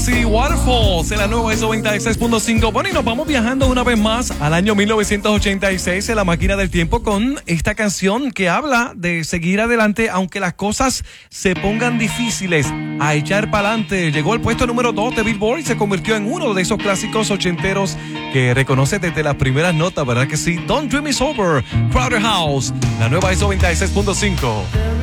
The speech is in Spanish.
y Waterfalls en la nueva ISO 96.5. Bueno, y nos vamos viajando una vez más al año 1986 en la máquina del tiempo con esta canción que habla de seguir adelante aunque las cosas se pongan difíciles, a echar para adelante. Llegó al puesto número 2 de Billboard y se convirtió en uno de esos clásicos ochenteros que reconoce desde las primeras notas, ¿verdad que sí? Don't Dream Is Over, Crowder House, la nueva ISO 96.5.